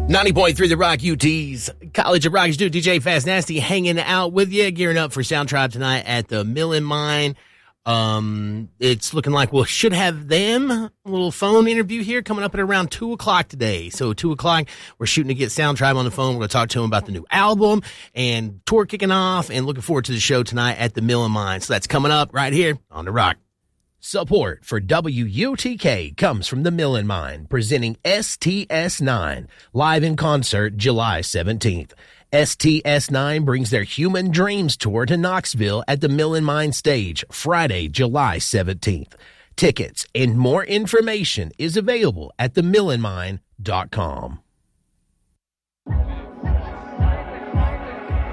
90.3 The Rock UT's College of Rock. Dude, DJ Fast Nasty hanging out with you, gearing up for Sound Tribe tonight at the Mill and Mine. It's looking like we should have them a little phone interview here coming up at around 2 o'clock today. So 2 o'clock, we're shooting to get Sound Tribe on the phone. We're going to talk to them about the new album and tour kicking off, and looking forward to the show tonight at the Mill and Mine. So that's coming up right here on The Rock. Support for WUTK comes from the Mill and Mine, presenting STS9, live in concert July 17th. STS9 brings their Human Dreams tour to Knoxville at the Mill and Mine stage Friday, July 17th. Tickets and more information is available at themillandmine.com.